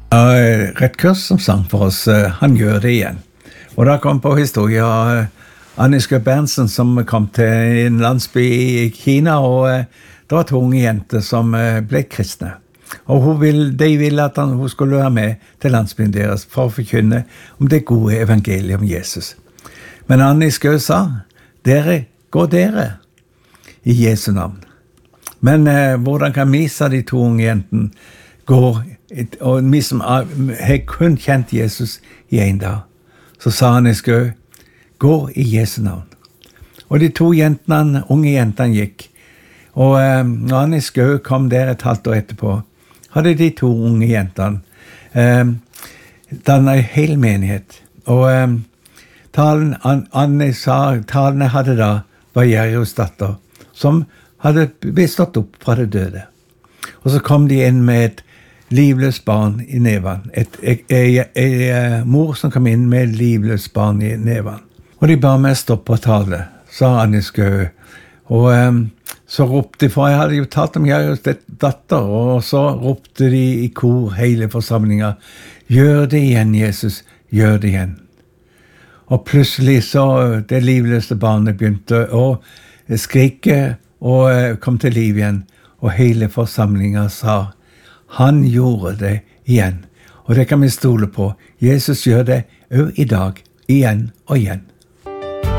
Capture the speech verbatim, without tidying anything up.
Uh, Rett Kurs som sang for oss, uh, han gjør det igjen. Og da kom på historien av uh, Anniske Berntsen som kom til en landsby i Kina, og uh, det var to unge jenter som uh, ble kristne. Og hun vil, de ville at han, hun skulle være med til landsbyen deres for å forkynne om det gode evangeliet om Jesus. Men Anniske sa, dere, gå dere, i Jesu navn. Men uh, hvordan kan vi, sa de to unge jentene, gå, og vi som har kun kjent Jesus i en dag, så sa Anniske, gå i Jesu navn. Og de to jentene, unge jentene gikk, og eh, når Anniske kom der et halvt år etterpå, hadde de to unge jentene eh, dannet en hel menighet. Og eh, talen, Anne sa, talene hadde da var Jairus datter, som hadde bestått opp fra det døde. Og så kom de inn med et livløst barn i neven. Et, et, et, et, et mor som kom inn med et livløst barn i neven. Og de ba meg stoppe og tale, sa Anniske. Og um, så ropte de, for jeg hadde jo talt om Jairus datter, og så ropte de i kor hele forsamlingen, gjør det igjen, Jesus, gjør det igjen. Og plutselig så det livløse barnet begynte å skrike og kom til liv igjen, og hele forsamlingen sa, han gjorde det igjen. Og det kan vi stole på. Jesus gjør det også i dag, igjen og igjen.